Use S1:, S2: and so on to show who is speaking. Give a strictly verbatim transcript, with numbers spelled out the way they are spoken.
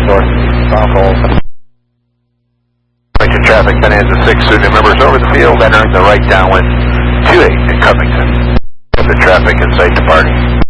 S1: north, South Falls.
S2: Covington traffic, Bonanza six, student members over the field, entering the right downwind two eight at Covington. The traffic and site departing.